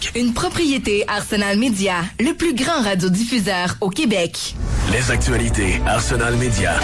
Québec. Une propriété Arsenal Media, le plus grand radiodiffuseur au Québec. Les actualités Arsenal Media.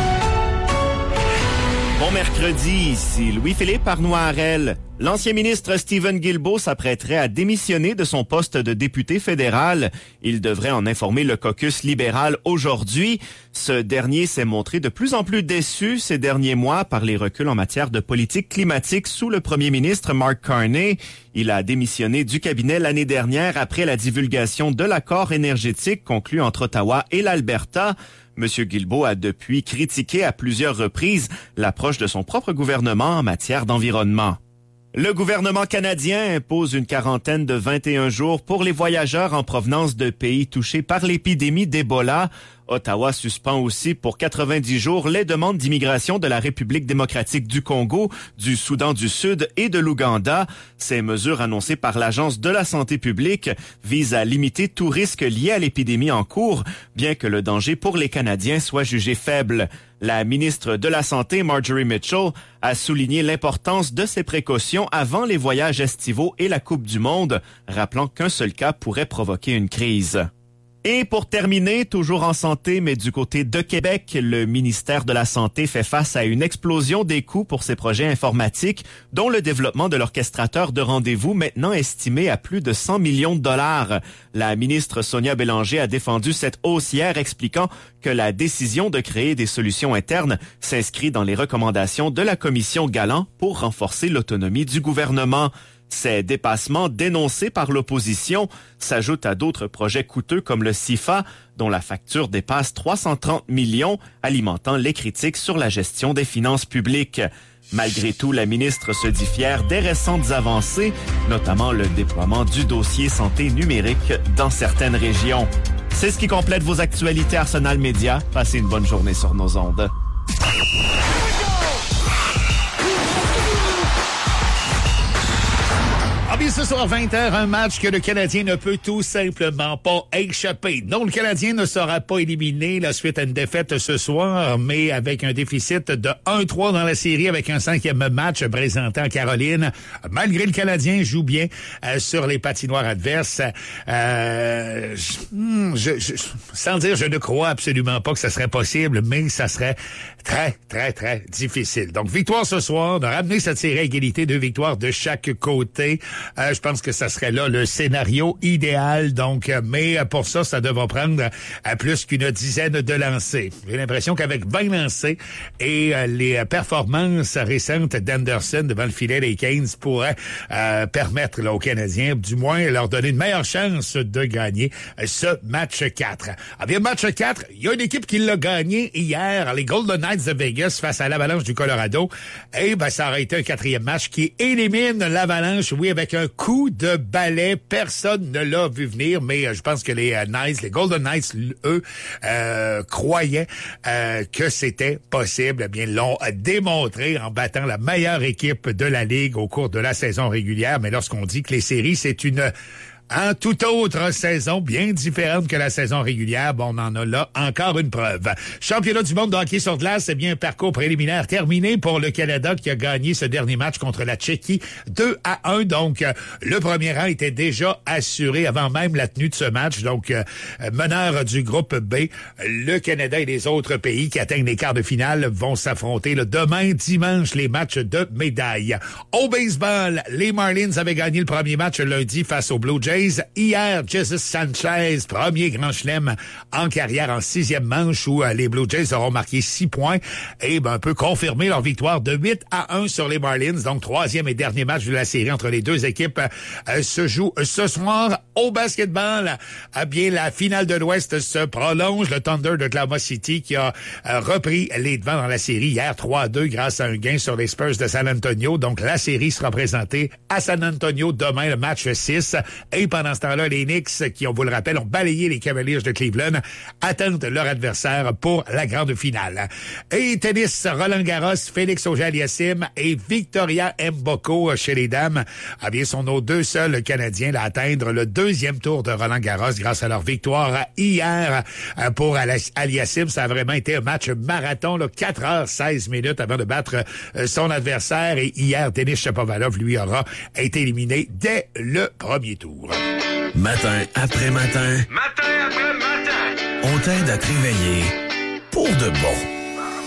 Bon mercredi, ici Louis-Philippe Arnoirel. L'ancien ministre Stephen Guilbeault s'apprêterait à démissionner de son poste de député fédéral. Il devrait en informer le caucus libéral aujourd'hui. Ce dernier s'est montré de plus en plus déçu ces derniers mois par les reculs en matière de politique climatique sous le premier ministre Mark Carney. Il a démissionné du cabinet l'année dernière après la divulgation de l'accord énergétique conclu entre Ottawa et l'Alberta. M. Guilbeault a depuis critiqué à plusieurs reprises l'approche de son propre gouvernement en matière d'environnement. Le gouvernement canadien impose une quarantaine de 21 jours pour les voyageurs en provenance de pays touchés par l'épidémie d'Ebola. Ottawa suspend aussi pour 90 jours les demandes d'immigration de la République démocratique du Congo, du Soudan du Sud et de l'Ouganda. Ces mesures annoncées par l'Agence de la santé publique visent à limiter tout risque lié à l'épidémie en cours, bien que le danger pour les Canadiens soit jugé faible. La ministre de la Santé, Marjorie Mitchell, a souligné l'importance de ces précautions avant les voyages estivaux et la Coupe du Monde, rappelant qu'un seul cas pourrait provoquer une crise. Et pour terminer, toujours en santé, mais du côté de Québec, le ministère de la Santé fait face à une explosion des coûts pour ses projets informatiques, dont le développement de l'orchestrateur de rendez-vous, maintenant estimé à plus de 100 millions de dollars. La ministre Sonia Bélanger a défendu cette hausse hier, expliquant que la décision de créer des solutions internes s'inscrit dans les recommandations de la commission Galland pour renforcer l'autonomie du gouvernement. Ces dépassements dénoncés par l'opposition s'ajoutent à d'autres projets coûteux comme le CIFA, dont la facture dépasse 330 millions, alimentant les critiques sur la gestion des finances publiques. Malgré tout, la ministre se dit fière des récentes avancées, notamment le déploiement du dossier santé numérique dans certaines régions. C'est ce qui complète vos actualités Arsenal Media. Passez une bonne journée sur nos ondes. Bien, ce soir 20h, un match que le Canadien ne peut tout simplement pas échapper. Non, le Canadien ne sera pas éliminé la suite à une défaite ce soir, mais avec un déficit de 1-3 dans la série avec un 5e match présentant Caroline. Malgré le Canadien joue bien sur les patinoires adverses, sans dire je ne crois absolument pas que ça serait possible, mais ça serait très, très, très difficile. Donc, victoire ce soir, de ramener cette série à égalité, 2 victoires de chaque côté. Je pense que ça serait là le scénario idéal. Donc, mais pour ça, ça devra prendre plus qu'une dizaine de lancers. J'ai l'impression qu'avec 20 lancers et les performances récentes d'Anderson devant le filet des Canes pourraient permettre là, aux Canadiens, du moins, leur donner une meilleure chance de gagner ce match 4. Avec match 4, il y a une équipe qui l'a gagné hier, les Golden Knights de Vegas face à l'Avalanche du Colorado. Et ça aurait été un 4e match qui élimine l'Avalanche, oui, avec un coup de balai. Personne ne l'a vu venir, mais je pense que les Golden Knights, eux, croyaient que c'était possible. Eh bien, l'ont démontré en battant la meilleure équipe de la Ligue au cours de la saison régulière. Mais lorsqu'on dit que les séries, c'est une toute autre saison, bien différente que la saison régulière, on en a là encore une preuve. Championnat du monde de hockey sur glace, c'est bien un parcours préliminaire terminé pour le Canada qui a gagné ce dernier match contre la Tchéquie 2-1. Donc, le premier rang était déjà assuré avant même la tenue de ce match. Donc, meneur du groupe B, le Canada et les autres pays qui atteignent les quarts de finale vont s'affronter demain, dimanche, les matchs de médailles. Au baseball, les Marlins avaient gagné le premier match lundi face aux Blue Jays. Hier, Jesus Sanchez, premier grand chelem en carrière en 6e manche où les Blue Jays auront marqué 6 points et un peu confirmé leur victoire de 8-1 sur les Marlins. Donc, 3e et dernier match de la série entre les deux équipes se joue ce soir. Au basketball, bien, la finale de l'Ouest se prolonge. Le Thunder de Oklahoma City qui a repris les devants dans la série hier 3-2 grâce à un gain sur les Spurs de San Antonio. Donc, la série sera présentée à San Antonio demain, le match 6. Et pendant ce temps-là, les Knicks, qui, on vous le rappelle, ont balayé les Cavaliers de Cleveland, attendent leur adversaire pour la grande finale. Et tennis, Roland Garros, Félix Auger-Aliassime et Victoria Mboko chez les dames, bien, sont nos deux seuls Canadiens à atteindre le 2e tour de Roland Garros grâce à leur victoire hier pour Aliassime. Ça a vraiment été un match marathon, 4h16 avant de battre son adversaire. Et hier, Denis Shapovalov, lui, aura été éliminé dès le premier tour. Matin après matin, Matin après matin, on t'aide à te réveiller pour de bon.